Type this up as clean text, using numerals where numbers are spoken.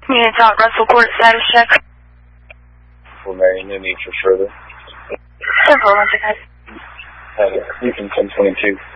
Unit out, Russell Court, status check. For Marion, no need for further. Several, once again. You can 1022.